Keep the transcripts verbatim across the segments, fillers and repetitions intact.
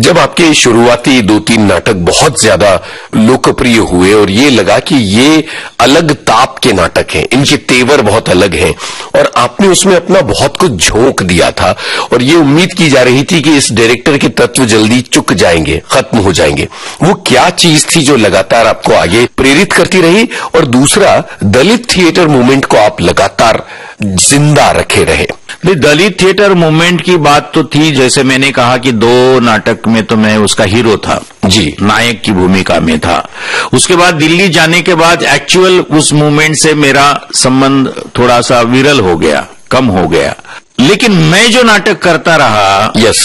जब आपके शुरुआती दो तीन नाटक बहुत ज्यादा लोकप्रिय हुए और ये लगा कि ये अलग ताप के नाटक हैं, इनके तेवर बहुत अलग हैं और आपने उसमें अपना बहुत कुछ झोंक दिया था और ये उम्मीद की जा रही थी कि इस डायरेक्टर के तत्व जल्दी चुक जाएंगे, खत्म हो जाएंगे, वो क्या चीज थी जो लगातार आपको आगे प्रेरित करती रही? और दूसरा, दलित थिएटर मूवमेंट को आप लगातार जिंदा रखे रहे। दलित थिएटर मूवमेंट की बात तो थी, जैसे मैंने कहा कि दो नाटक में तो मैं उसका हीरो था जी, नायक की भूमिका में था। उसके बाद दिल्ली जाने के बाद एक्चुअल उस मूवमेंट से मेरा संबंध थोड़ा सा विरल हो गया, कम हो गया। लेकिन मैं जो नाटक करता रहा, यस,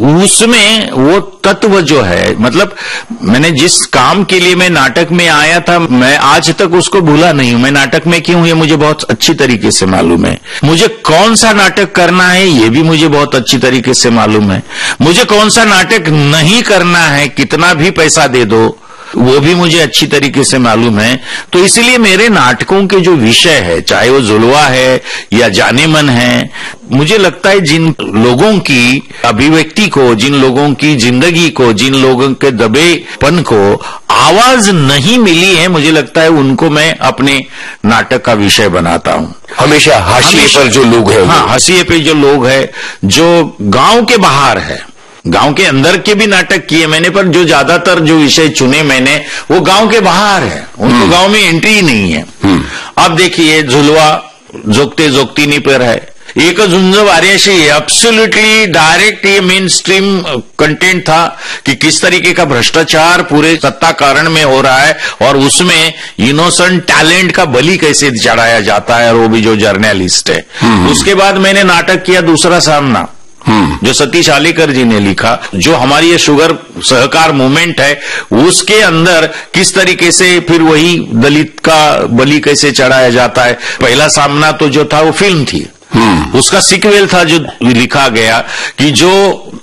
उसमें वो तत्व जो है, मतलब मैंने जिस काम के लिए मैं नाटक में आया था, मैं आज तक उसको भूला नहीं हूं। मैं नाटक में क्यों, ये मुझे बहुत अच्छी तरीके से मालूम है। मुझे कौन सा नाटक करना है, ये भी मुझे बहुत अच्छी तरीके से मालूम है। मुझे कौन सा नाटक नहीं करना है, कितना भी पैसा दे दो, वो भी मुझे अच्छी तरीके से मालूम है। तो इसलिए मेरे नाटकों के जो विषय है, चाहे वो जुलवा है या जाने मन है, मुझे लगता है जिन लोगों की अभिव्यक्ति को, जिन लोगों की जिंदगी को, जिन लोगों के दबेपन को आवाज नहीं मिली है, मुझे लगता है उनको मैं अपने नाटक का विषय बनाता हूं। हमेशा हाशिए पर जो लोग हैं, हाँ, हाशिए पे जो लोग हैं, जो गांव के बाहर है, गांव के अंदर के भी नाटक किए मैंने, पर जो ज्यादातर जो विषय चुने मैंने वो गांव के बाहर है, उनको गांव में एंट्री ही नहीं है। अब देखिए, झुलवा जोगते जोगतीनी पर है, एक झुंज वार्याशी, एब्सोल्युटली डायरेक्ट ये मेन स्ट्रीम कंटेंट था कि किस तरीके का भ्रष्टाचार पूरे सत्ता कारण में हो रहा है और उसमें इनोसेंट टैलेंट का बलि कैसे चढ़ाया जाता है, और वो भी जो जर्नलिस्ट है। उसके बाद मैंने नाटक किया दूसरा सामना, जो सतीश आलेकर जी ने लिखा, जो हमारी ये शुगर सहकार मूवमेंट है, उसके अंदर किस तरीके से फिर वही दलित का बलि कैसे चढ़ाया जाता है। पहला सामना तो जो था वो फिल्म थी, उसका सीक्वल था जो लिखा गया कि जो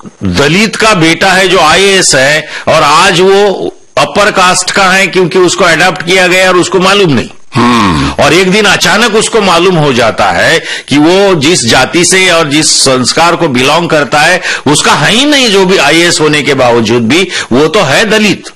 दलित का बेटा है, जो आईएएस है, और आज वो अपर कास्ट का है क्योंकि उसको अडॉप्ट किया गया और उसको मालूम नहीं। और एक दिन अचानक उसको मालूम हो जाता है कि वो जिस जाति से और जिस संस्कार को बिलोंग करता है उसका है ही नहीं, जो भी आईएएस होने के बावजूद भी वो तो है दलित।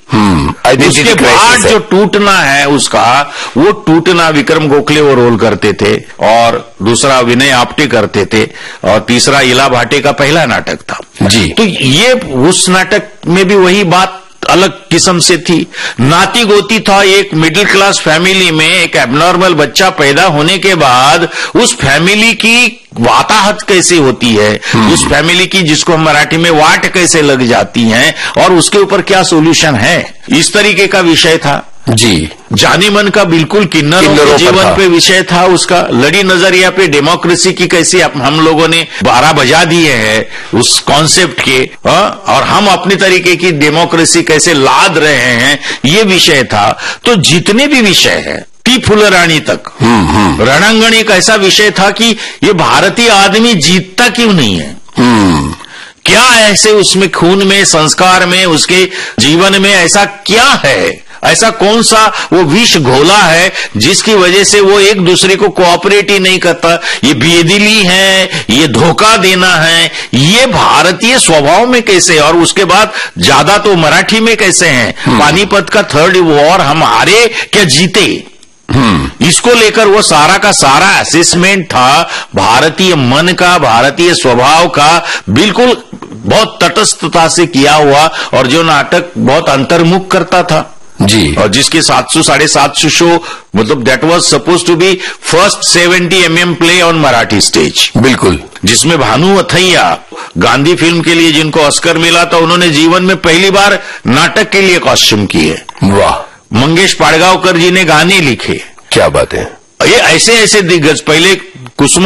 उसके बाद जो टूटना है उसका, वो टूटना विक्रम गोखले वो रोल करते थे, और दूसरा विनय आप्टे करते थे, और तीसरा इला भाटे का पहला नाटक था जी। तो ये उस नाटक में भी वही बात अलग किस्म से थी। नाती गोती था, एक मिडिल क्लास फैमिली में एक एबनॉर्मल बच्चा पैदा होने के बाद उस फैमिली की वाताहत कैसे होती है, उस फैमिली की, जिसको हम मराठी में वाट कैसे लग जाती हैं, और उसके ऊपर क्या सोल्यूशन है, इस तरीके का विषय था जी। जाने मन का बिल्कुल किन्नरों के जीवन पे विषय था उसका। लड़ी नजरिया पे डेमोक्रेसी की कैसे हम लोगों ने बारह बजा दिए हैं उस कॉन्सेप्ट के, और हम अपनी तरीके की डेमोक्रेसी कैसे लाद रहे हैं, ये विषय था। तो जितने भी विषय है, टी फुलरानी तक, रणांगण एक ऐसा विषय था कि ये भारतीय आदमी जीतता क्यों नहीं है, क्या ऐसे उसमें खून में, संस्कार में, उसके जीवन में ऐसा क्या है, ऐसा कौन सा वो विष घोला है जिसकी वजह से वो एक दूसरे को कोऑपरेट ही नहीं करता। ये बेदिली है, ये धोखा देना है, ये भारतीय स्वभाव में कैसे, और उसके बाद ज्यादा तो मराठी में कैसे हैं। पानीपत का थर्ड वॉर हम हारे क्या जीते, इसको लेकर वो सारा का सारा असेसमेंट था भारतीय मन का, भारतीय स्वभाव का, बिल्कुल बहुत तटस्थता से किया हुआ, और जो नाटक बहुत अंतर्मुख करता था जी, और जिसके सात सौ साढ़े सात सौ शो, मतलब that was suppose to be first seventy M M play on Marathi stage, बिल्कुल, जिसमें भानु अथैया गांधी फिल्म के लिए जिनको ऑस्कर मिला था, उन्होंने जीवन में पहली बार नाटक के लिए कॉस्ट्यूम किए। वाह। मंगेश पाड़गांवकर जी ने गाने लिखे, क्या बात है। ये ऐसे ऐसे दिग्गज, पहले कुसुम